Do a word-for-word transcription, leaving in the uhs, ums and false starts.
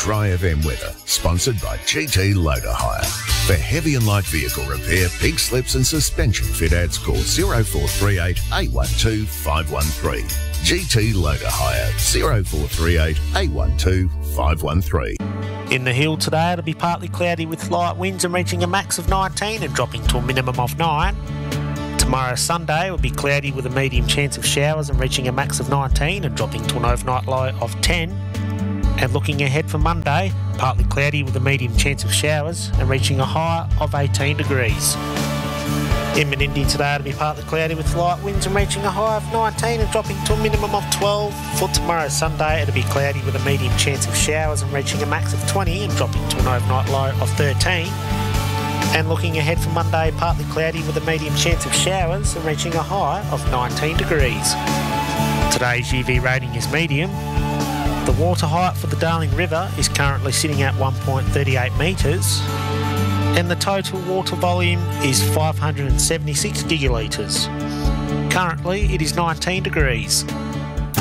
Dry F M weather, sponsored by G T Loader Hire. For heavy and light vehicle repair, pink slips and suspension fit outs, call zero four three eight, eight one two, five one three. G T Loader Hire, zero four three eight, eight one two, five one three. In the hill today, it'll be partly cloudy with light winds and reaching a max of nineteen and dropping to a minimum of nine. Tomorrow, Sunday, will be cloudy with a medium chance of showers and reaching a max of nineteen and dropping to an overnight low of ten. And looking ahead for Monday, partly cloudy with a medium chance of showers and reaching a high of eighteen degrees. In Menindee today, it'll be partly cloudy with light winds and reaching a high of nineteen and dropping to a minimum of twelve. For tomorrow, Sunday, it'll be cloudy with a medium chance of showers and reaching a max of twenty and dropping to an overnight low of thirteen. And looking ahead for Monday, partly cloudy with a medium chance of showers and reaching a high of nineteen degrees. Today's U V rating is medium. The water height for the Darling River is currently sitting at one point three eight metres, and the total water volume is five hundred seventy-six gigalitres. Currently, it is nineteen degrees.